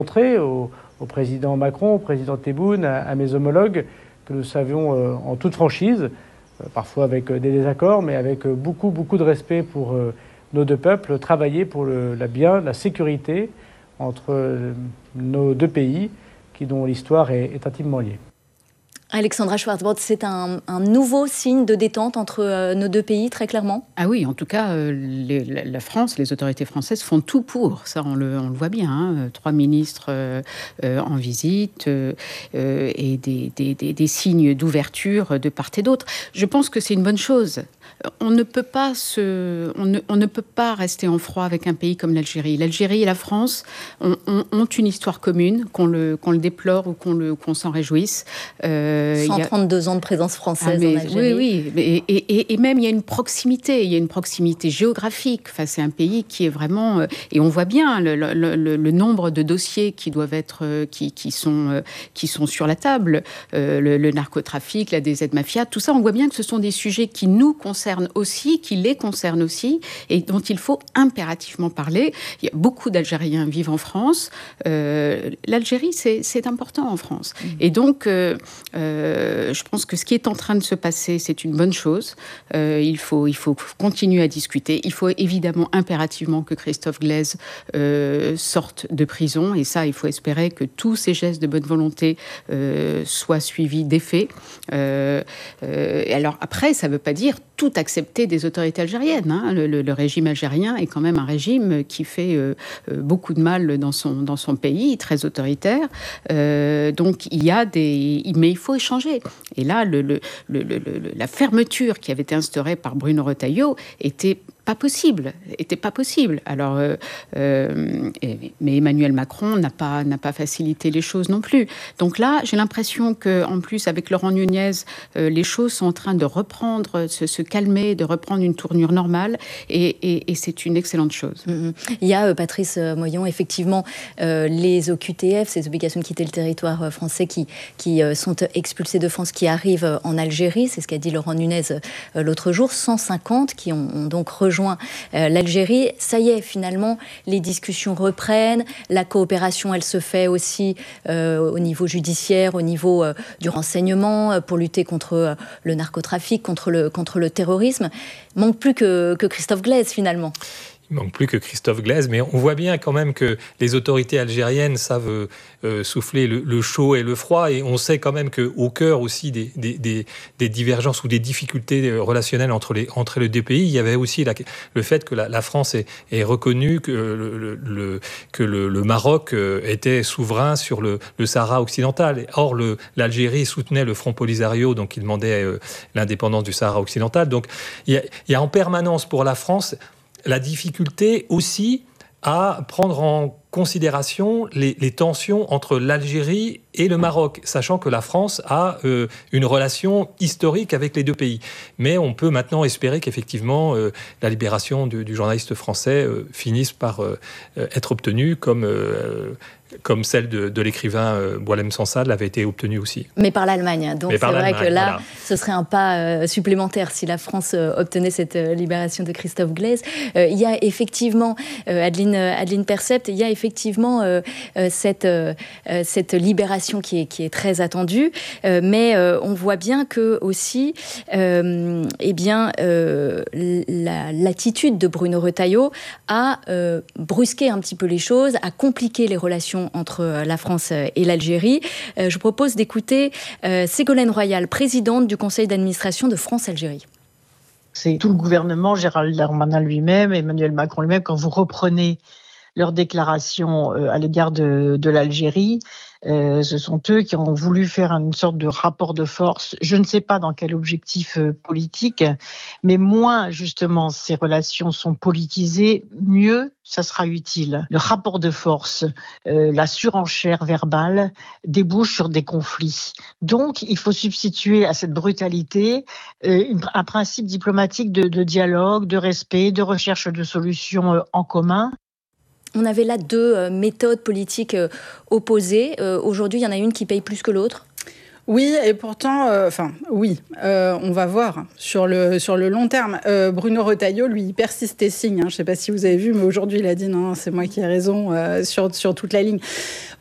Montré au président Macron, au président Tebboune, à mes homologues, que nous savions en toute franchise, parfois avec des désaccords, mais avec beaucoup de respect pour nos deux peuples, travailler pour la sécurité entre nos deux pays, dont l'histoire est intimement liée. Alexandra Schwarzbrod, c'est un nouveau signe de détente entre nos deux pays, très clairement? Ah oui, en tout cas, la France, les autorités françaises font tout pour. Ça, on le voit bien. Hein. 3 ministres en visite et des signes d'ouverture de part et d'autre. Je pense que c'est une bonne chose. On ne peut pas rester en froid avec un pays comme l'Algérie. L'Algérie et la France ont une histoire commune, qu'on le déplore ou qu'on s'en réjouisse. 132 ans de présence française en Algérie. Oui. Et même, il y a une proximité. Il y a une proximité géographique. Enfin, c'est un pays qui est vraiment... Et on voit bien le nombre de dossiers qui doivent être... qui sont sur la table. Le narcotrafic, la DZ Mafia, tout ça, on voit bien que ce sont des sujets qui nous concernent aussi, qui les concernent aussi, et dont il faut impérativement parler. Il y a beaucoup d'Algériens vivent en France. L'Algérie, c'est important en France. Et donc, je pense que ce qui est en train de se passer, c'est une bonne chose. Il faut continuer à discuter. Il faut évidemment impérativement que Christophe Glaise sorte de prison. Et ça, il faut espérer que tous ces gestes de bonne volonté soient suivis d'effets. Alors après, ça ne veut pas dire tout accepter des autorités algériennes. Hein. Le régime algérien est quand même un régime qui fait beaucoup de mal dans son pays, très autoritaire. Donc il y a mais il faut échanger. Et là, la fermeture qui avait été instaurée par Bruno Retailleau était pas possible. Alors, mais Emmanuel Macron n'a pas facilité les choses non plus. Donc là, j'ai l'impression que, en plus, avec Laurent Nunez, les choses sont en train de reprendre, se calmer, de reprendre une tournure normale, et c'est une excellente chose. Il y a, Patrice Moyon, effectivement, les OQTF, ces obligations de quitter le territoire français qui sont expulsés de France, qui arrivent en Algérie, c'est ce qu'a dit Laurent Nunez l'autre jour, 150 qui ont donc rejoint l'Algérie. Ça y est, finalement, les discussions reprennent. La coopération, elle se fait aussi au niveau judiciaire, au niveau du renseignement, pour lutter contre le narcotrafic, contre le terrorisme. Manque plus que Christophe Glaise, finalement. Il ne manque plus que Christophe Glaise, mais on voit bien quand même que les autorités algériennes savent souffler le chaud et le froid, et on sait quand même qu'au cœur aussi des divergences ou des difficultés relationnelles entre les deux pays, il y avait aussi le fait que la France ait reconnu que le Maroc était souverain sur le Sahara occidental. Or, l'Algérie soutenait le Front Polisario, donc il demandait l'indépendance du Sahara occidental. Donc il y a en permanence pour la France la difficulté aussi à prendre en considération les tensions entre l'Algérie et le Maroc, sachant que la France a une relation historique avec les deux pays. Mais on peut maintenant espérer qu'effectivement la libération du journaliste français finisse par être obtenue comme celle de l'écrivain Boualem Sansal l'avait été obtenue aussi. Mais par l'Allemagne. Donc c'est vrai que là, voilà, ce serait un pas supplémentaire si la France obtenait cette libération de Christophe Glaise. Il y a effectivement, Adeline Percept, il y a effectivement cette libération qui est très attendue, mais on voit bien que aussi, l'attitude de Bruno Retailleau a brusqué un petit peu les choses, a compliqué les relations entre la France et l'Algérie. Je vous propose d'écouter Ségolène Royal, présidente du conseil d'administration de France-Algérie. C'est tout le gouvernement, Gérald Darmanin lui-même, Emmanuel Macron lui-même, quand vous reprenez leur déclaration à l'égard de l'Algérie, ce sont eux qui ont voulu faire une sorte de rapport de force. Je ne sais pas dans quel objectif politique, mais moins justement ces relations sont politisées, mieux ça sera utile. Le rapport de force, la surenchère verbale débouche sur des conflits. Donc il faut substituer à cette brutalité un principe diplomatique de dialogue, de respect, de recherche de solutions en commun. On avait là deux méthodes politiques opposées. Aujourd'hui, il y en a une qui paye plus que l'autre. Oui, et pourtant, on va voir sur le long terme. Bruno Retailleau, lui, il persiste et signe. Je ne sais pas si vous avez vu, mais aujourd'hui, il a dit non, c'est moi qui ai raison sur toute la ligne.